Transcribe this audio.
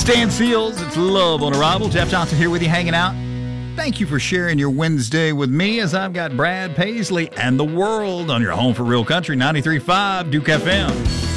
Stan Seals, it's Love on Arrival. Jeff Johnson here with you, hanging out. Thank you for sharing your Wednesday with me as I've got Brad Paisley and the world on your home for real country, 93.5 Duke FM.